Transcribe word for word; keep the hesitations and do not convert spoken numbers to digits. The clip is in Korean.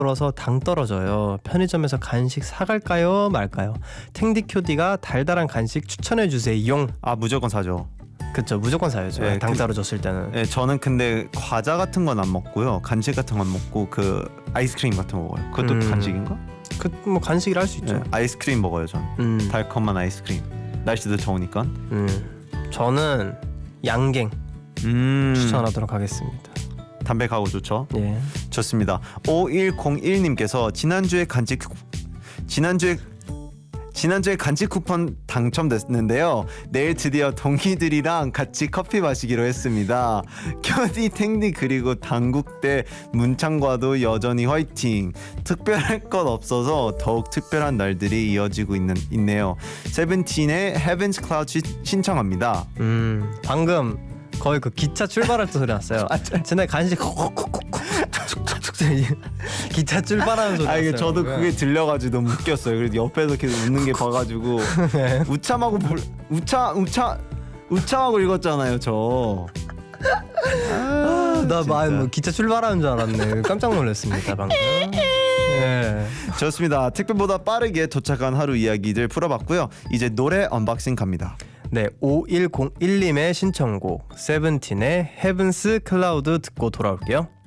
떨어서 당 떨어져요. 편의점에서 간식 사갈까요 말까요? 탱디큐디가 달달한 간식 추천해주세요. 아 무조건 사죠. 그쵸, 무조건 사야죠. 네, 당 그- 떨어졌을 때는. 네, 저는 근데 과자 같은 건 안 먹고요. 간식 같은 건 먹고 그 아이스크림 같은 거 먹어요. 그것도 음. 간식인가? 그 뭐 간식이라 할 수 있죠. 네, 아이스크림 먹어요 전. 음, 달콤한 아이스크림. 날씨도 더우니까. 음, 저는 양갱 음. 추천하도록 하겠습니다. 담백하고 좋죠. 예. 좋습니다. 오일공일님께서 지난주에 간식 쿠- 지난주에 지난주에 간식 쿠폰 당첨됐는데요. 내일 드디어 동기들이랑 같이 커피 마시기로 했습니다. 켜디 탱디 그리고 당국대 문창과도 여전히 화이팅. 특별할 것 없어서 더욱 특별한 날들이 이어지고 있는 있네요. 세븐틴의 Heaven's Cloud 시- 신청합니다. 음, 방금 거의 그 기차 출발할 때 소리 났어요. 지난해 간식 콕콕콕콕 기차 출발하는 소리 아 이게 났어요. 저도 그게 들려가지고 너무 웃겼어요. 그래서 옆에서 계속 웃는 게 봐가지고 네. 우참하고 불, 우차 우차 우참하고 읽었잖아요 저. 아, 나 진짜. 뭐 기차 출발하는 줄 알았네. 깜짝 놀랐습니다 방금. 예. 좋습니다. 택배보다 빠르게 도착한 하루 이야기들 풀어봤고요. 이제 노래 언박싱 갑니다. 네, 오일공일님의 신청곡 세븐틴의 헤븐스 클라우드 듣고 돌아올게요.